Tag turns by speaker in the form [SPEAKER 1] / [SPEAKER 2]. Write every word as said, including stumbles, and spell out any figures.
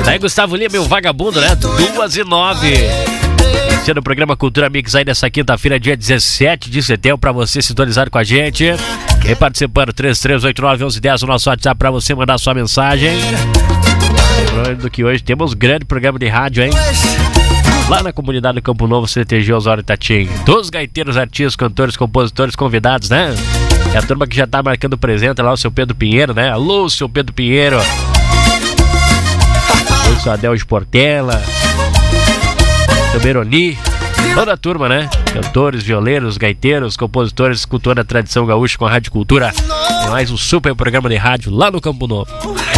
[SPEAKER 1] Aí Gustavo Lima, meu vagabundo, né? Duas e nove. Iniciando o programa Cultura Mix aí nessa quinta-feira, dia dezessete de setembro, pra você sintonizar com a gente. Quem participando, três três oito nove um um zero zero, o nosso WhatsApp pra você mandar sua mensagem. Lembrando que hoje temos grande programa de rádio, hein? Lá na comunidade do Campo Novo, C T G Osório Tatim. Dos gaiteiros, artistas, cantores, compositores, convidados, né? É a turma que já tá marcando presente lá, o seu Pedro Pinheiro, né? Alô, seu Pedro Pinheiro. O seu Adel de Portela. Seu Beroni. Toda a turma, né? Cantores, violeiros, gaiteiros, compositores, cultura da tradição gaúcha com a Rádio Cultura. É mais um super programa de rádio lá no Campo Novo.